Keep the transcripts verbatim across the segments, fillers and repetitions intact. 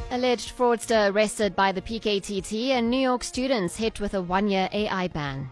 Alleged fraudster arrested by the P K T T, and New York students hit with a one-year A I ban.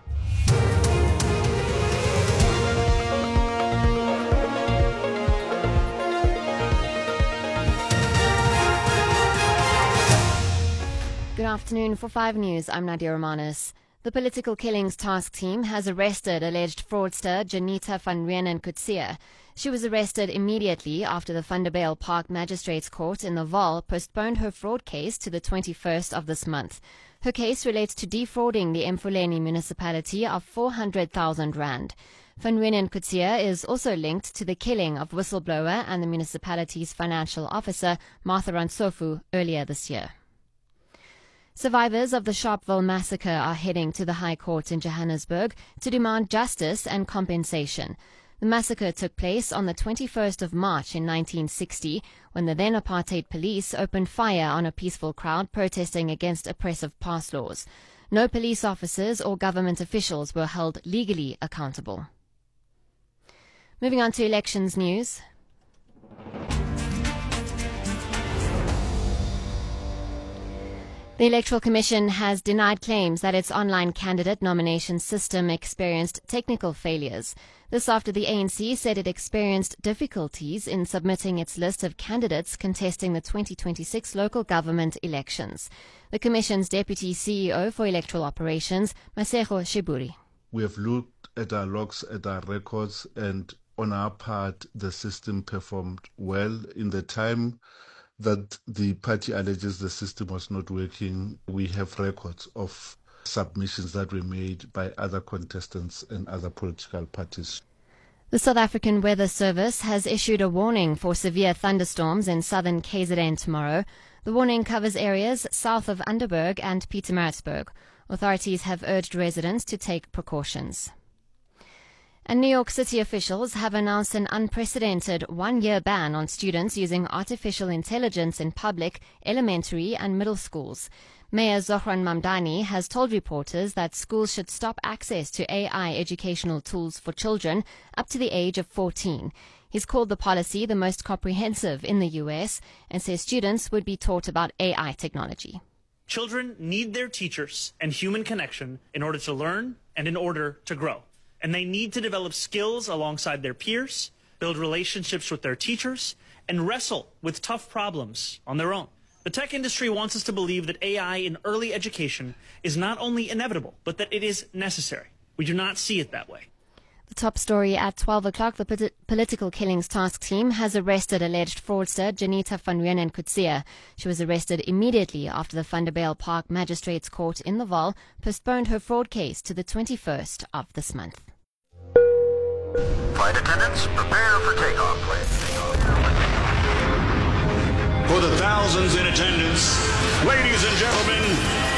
Good afternoon. For five News, I'm Nadia Romanis. The Political Killings Task Team has arrested alleged fraudster Janita van Renen Coetzee. She was arrested immediately after the Vanderbijl Park Magistrates Court in the Vaal postponed her fraud case to the twenty-first of this month. Her case relates to defrauding the Emfuleni municipality of four hundred thousand rand. Van Renen Coetzee is also linked to the killing of whistleblower and the municipality's financial officer, Martha Rantsofu, earlier this year. Survivors of the Sharpeville massacre are heading to the High Court in Johannesburg to demand justice and compensation. The massacre took place on the twenty-first of March in nineteen sixty, when the then apartheid police opened fire on a peaceful crowd protesting against oppressive pass laws. No police officers or government officials were held legally accountable. Moving on to elections news. The Electoral Commission has denied claims that its online candidate nomination system experienced technical failures. This after the A N C said it experienced difficulties in submitting its list of candidates contesting the twenty twenty-six local government elections. The Commission's Deputy C E O for Electoral Operations, Masego Sheburi. We have looked at our logs, at our records, and on our part, the system performed well. In the time that the party alleges the system was not working, we have records of submissions that were made by other contestants and other political parties. The South African Weather Service has issued a warning for severe thunderstorms in southern K Z N tomorrow. The warning covers areas south of Underberg and Pietermaritzburg. Authorities have urged residents to take precautions. And New York City officials have announced an unprecedented one-year ban on students using artificial intelligence in public, elementary and middle schools. Mayor Zohran Mamdani has told reporters that schools should stop access to A I educational tools for children up to the age of fourteen. He's called the policy the most comprehensive in the U S and says students would be taught about A I technology. Children need their teachers and human connection in order to learn and in order to grow. And they need to develop skills alongside their peers, build relationships with their teachers, and wrestle with tough problems on their own. The tech industry wants us to believe that A I in early education is not only inevitable, but that it is necessary. We do not see it that way. The top story at twelve o'clock, the Poli- Political Killings Task Team has arrested alleged fraudster Janita van Renen Coetzee. She was arrested immediately after the Vanderbijl Park Magistrates Court in the Vaal postponed her fraud case to the twenty-first of this month. Flight attendants, prepare for takeoff, please. For the thousands in attendance, ladies and gentlemen,